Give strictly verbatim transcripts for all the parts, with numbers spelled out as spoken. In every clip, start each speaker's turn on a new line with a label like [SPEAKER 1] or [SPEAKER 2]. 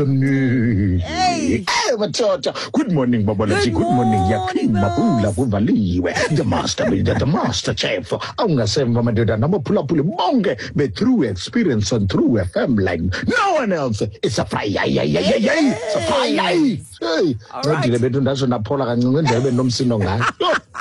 [SPEAKER 1] Hey, good morning, Babalaji. Good morning, Yakin Mabula Buvaliwe. The master, the master chef. Aungasemva Madeda number Pula Pula Monge, but through experience and through F M like no one else. It's a fry, yay, yay, yay, yay, it's a fry, yay. Hey, not the bedroom doesn't Apola and no Sinonga.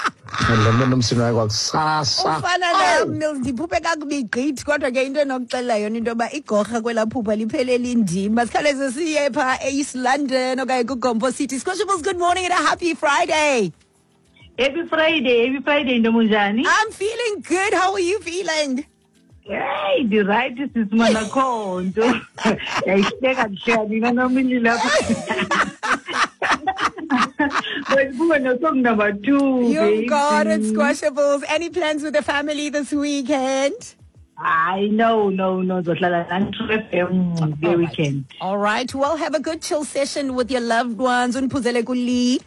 [SPEAKER 2] Ufana na ndiphuphe kakubi gqithi kodwa ke into enokuxelela yona into yoba igorha kwela phupha liphelele indima sikhawuleze siye pha e-East London okanye kuGompo City. Squashables, good morning and a happy Friday.
[SPEAKER 3] Happy Friday, happy Friday Ndomunjani.
[SPEAKER 2] I'm feeling good. How are you feeling?
[SPEAKER 3] Hey, the right is Manakonto. Yayihleka nhlani nanomini lapha. But who are song number two?
[SPEAKER 2] You got it, Squashables. Any plans with the family this weekend?
[SPEAKER 3] I know, no, no, the weekend.
[SPEAKER 2] All right. Well, have a good chill session with your loved ones. Unphuzele kuli.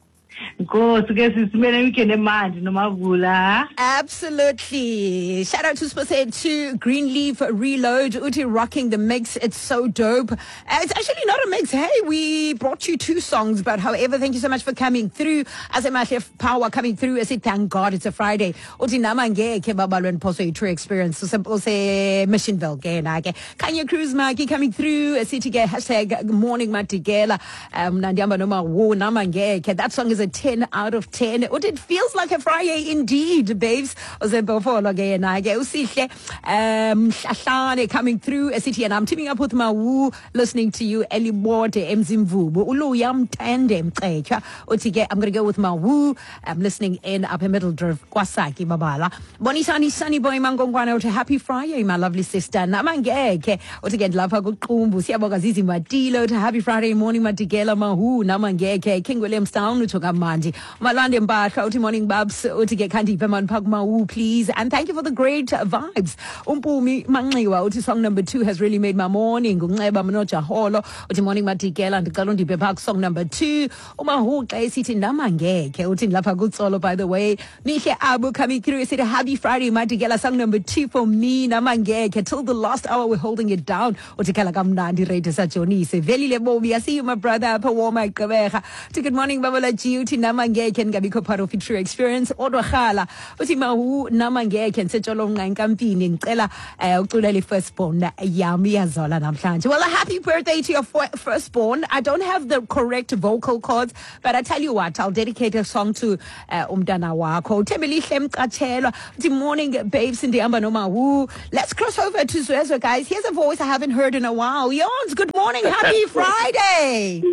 [SPEAKER 2] Absolutely. Shout out to Spose to Greenleaf Reload. Uti rocking the mix. It's so dope. Uh, it's actually not a mix. Hey, we brought you two songs, but however, thank you so much for coming through. As a matter of power coming through. I say, thank God it's a Friday. Uti namange kebabalwen poso true experience. So simple say Missionville. Kanya Cruz Maki coming through. A city hashtag morning matigela. Um, Nandiamba noma wo namange. That song is a ten out of ten. It feels like a Friday indeed, babes. Usihle um Shahlane coming through a city, and I'm teaming up with Mawu, listening to you, Elibode Mzimvubu. Ulu yam tende mqecha. Utige, I'm gonna go with Mawu. I'm listening in up in Middle Drive, Kwasaki Babala. Bonisani Sunny Boy Mangongwana. Happy Friday, my lovely sister. Namangeke. Utige love kuqumbu. Siyaboga zizi matilo. Happy Friday morning matigela Mawu. Namangeke. King Williamstown utoka mandi. Malande Mbaka, uti morning babs, uti get candy peman pag mau, please. And thank you for the great vibes. Umpumi mangiwa, uti song number two has really made my morning. Ungeba manocha holo, uti morning matigela and kalundi pepak song number two. Umahu kaisiti namange, ke uti lapa good solo by the way. Nisha Abu coming through, said happy Friday matigela song number two for me namange. Ke till the last hour we're holding it down. Uti kala kamnandi rate sa Johnny. Se veli le bobi. I see you my brother. Pa woma kabeha. Good morning Babalaji, uti namange. Can Gabiko part of true experience. Odwakhala. Uti mahu namange can set along nine campaign in Kela Ukulele firstborn Yami Azola Namplanje. Well, a happy birthday to your firstborn. I don't have the correct vocal cords, but I tell you what, I'll dedicate a song to Umdana Wako. Temeli Shem Kachela. Good morning, babes in the Ambanoma Woo. Let's cross over to Zwezo, guys. Here's a voice I haven't heard in a while. Yons, good morning. Happy Friday.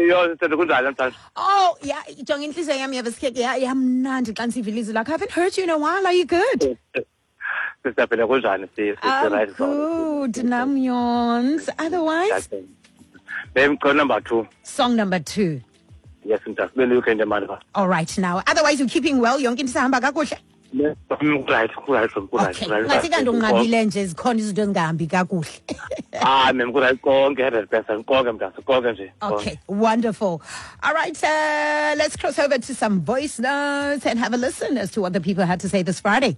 [SPEAKER 2] Oh, yeah. I haven't heard you in a while. Are you good?
[SPEAKER 4] Ah,
[SPEAKER 2] good. Namyons. Otherwise?
[SPEAKER 4] Number two.
[SPEAKER 2] Song number two.
[SPEAKER 4] Yes,
[SPEAKER 2] all right now. Otherwise, you're keeping well. You're going to
[SPEAKER 4] right, right, right.
[SPEAKER 2] Ngathi kanti ungabile nje zikhona izinto ezingahambi kakuhle.
[SPEAKER 4] Ah, memkura konke hundred konke mntase konke nje.
[SPEAKER 2] Okay, wonderful. All right, uh, let's cross over to some voice notes and have a listen as to what the people had to say this Friday.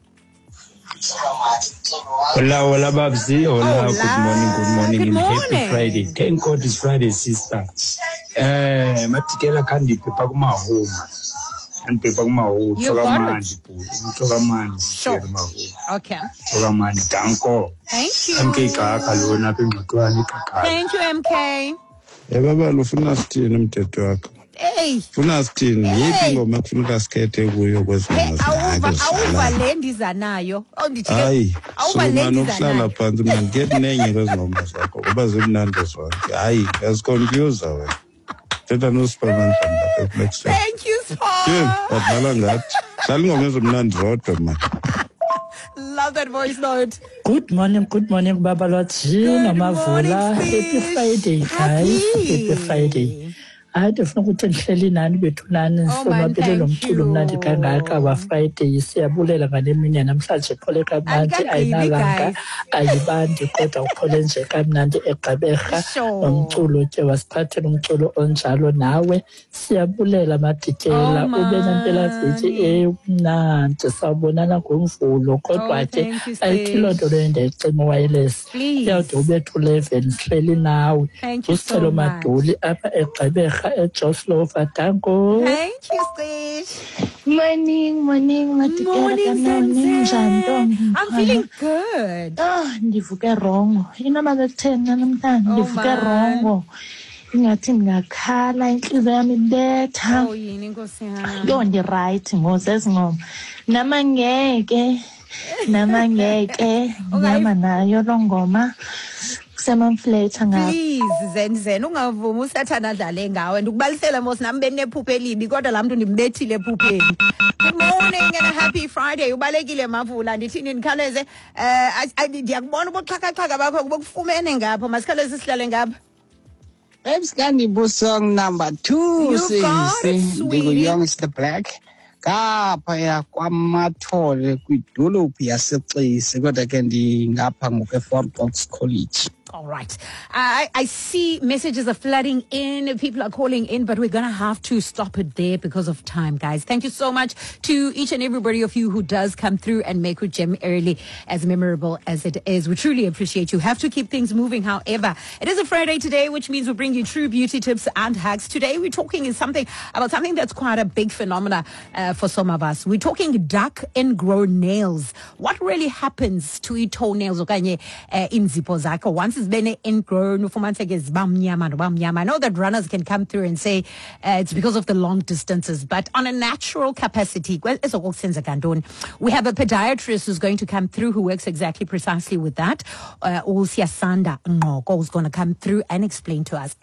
[SPEAKER 5] Hola, hola, Babsi. Hola,
[SPEAKER 2] Hola.
[SPEAKER 5] Good morning, good morning.
[SPEAKER 2] Good morning.
[SPEAKER 5] Happy Friday. Thank God it's Friday, sister. Eh, matikela kandi pepa kuma home. And people mau Togamani, Togamani,
[SPEAKER 2] Sure. Okay.
[SPEAKER 5] Togamani, Danko.
[SPEAKER 2] Thank you.
[SPEAKER 5] M K Kalona,
[SPEAKER 2] Thank you, M K.
[SPEAKER 6] Baba lufuna sithini umthetho wakho?
[SPEAKER 2] Hey.
[SPEAKER 6] Funa sithini? Yiphi ingoma ekufuneka sikhethe kuyo kwezingoma
[SPEAKER 2] awuva awuva le ndiza nayo.
[SPEAKER 6] Hayi, sumana ukuhlala phansi manje get nenye kwezingoma zakho kuba zimnandi zonke. Hayi, yasiconfuse wena. Thetha no Superman next time.
[SPEAKER 2] Thank you, Spar.
[SPEAKER 6] Yeah, badlala ngathi. Hlala ingoma ezimnandi zodwa man.
[SPEAKER 2] Love that voice note.
[SPEAKER 7] Good morning, good morning, Baba Lotzi, Namavula. Happy Friday, guys. Happy Friday. hayi ndifuna ukuthi ndihleli nani bethu nani sonwabele lo mculo mnandi kangaka waFriday. Siyabulela ngale mini yanamhlanje, iphole kamnandi, ayinalanga ayibandi kodwa uphole nje kamnandi eGqeberha. Nomculo ke wasiphathela umculo onjalo nawe. Siyabulela Madityela, ube nempela-veki emnandi, sawubonana ngoMvulo. Kodwa ke ayithi loo nto leyo ndiyayicima wireless, iyawude ubethu eleven sihleli nawe. Usicelo Maduli apha eGqeberha eJoslova. Danko.
[SPEAKER 2] Thank you, Sis.
[SPEAKER 8] Morning, morning,
[SPEAKER 2] Morning, Zen. I'm feeling good.
[SPEAKER 8] Oh, ndivuke rongo. Inoma bekutheni namhlanje ndivuke rongo. Ingathi ngakhala, inhliziyo yami ibetha.
[SPEAKER 2] Oh yini Nkosi yami.
[SPEAKER 8] Yo ndi right ngosesingoma. Namangeke. Namangeke. Nama nayo lo ngoma. Kusemamfletha ngawo.
[SPEAKER 2] Please Zen Zen ungavumi usathana adlale ngawe. Ndikubalisela mos nami benephupho elibi kodwa la muntu ndimbethile ephupheni. Good morning and a happy Friday. Ubalekile Mavula, ndithini ndikhaleze. Eh ndiyakubona ubuxhakaxhaka bakho kubufumene ngapho. Masikhaleze sihlale ngapha.
[SPEAKER 9] Ebskandi busong number two sisi ndikuyongs the black kapha kwamathole kwidolophu yaseCisi kodwa ke ndingapha ngokwe-Fort Knox College.
[SPEAKER 2] All right. I, I see messages are flooding in. People are calling in, but we're going to have to stop it there because of time, guys. Thank you so much to each and everybody of you who does come through and make Gem early as memorable as it is. We truly appreciate you. Have to keep things moving. However, it is a Friday today, which means we bring you true beauty tips and hacks. Today, we're talking is something about something that's quite a big phenomena uh, for some of us. We're talking dark ingrown nails. What really happens to your toenails? Okanye inzipho zakho once it's been ingrown. I know that runners can come through and say uh, it's because of the long distances, but on a natural capacity, we have a podiatrist who's going to come through who works exactly precisely with that. Uh, Sanda Ngoko who's going to come through and explain to us.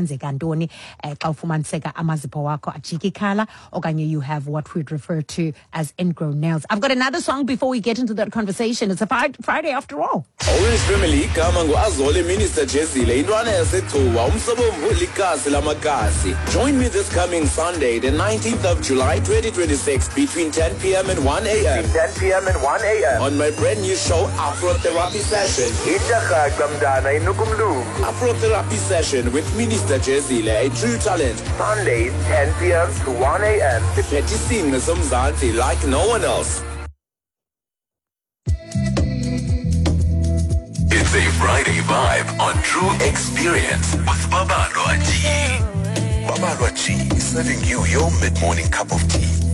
[SPEAKER 2] You have what we'd refer to as ingrown nails. I've got another song before we get into that conversation. It's a Friday after all.
[SPEAKER 10] Orange Family, Azole Minister Jezile, Indwana yasethuwa umsobomvu likasi lamakasi. Join me this coming Sunday, the nineteenth of July twenty twenty-six, between ten p.m. and one a.m.
[SPEAKER 11] Between ten p.m. and one a.m.
[SPEAKER 10] on my brand new show, Afro Therapy Session. Afro Therapy Session with Minister Jezile, a true talent.
[SPEAKER 11] Sundays, ten p.m. to one a.m.
[SPEAKER 10] The Petty Singers of Mzansi like no one else.
[SPEAKER 12] It's a Friday vibe on True Experience with Babalwa G. Babalwa G is serving you your mid-morning cup of tea.